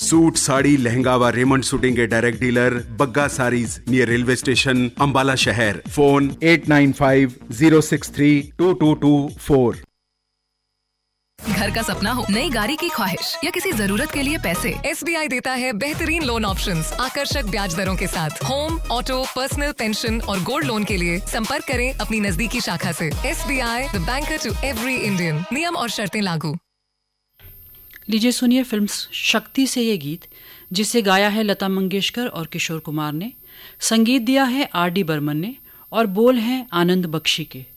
Suit, sari, lehenga व Raymond shooting के direct dealer Bagga saris near railway station, Ambala शहर। फोन 8950632224। घर का सपना हो, नई गाड़ी की ख्वाहिश या किसी जरूरत के लिए पैसे, SBI देता है बेहतरीन लोन ऑप्शंस, आकर्षक ब्याज दरों के साथ। होम, ऑटो, पर्सनल, पेंशन और गोल्ड लोन के लिए संपर्क करें अपनी नजदीकी शाखा से। SBI, the banker to every Indian. नियम और शर्तें लागू। लीजिए सुनिए फिल्म शक्ति से ये गीत, जिसे गाया है लता मंगेशकर और किशोर कुमार ने, संगीत दिया है RD बर्मन ने और बोल हैं आनंद बख्शी के।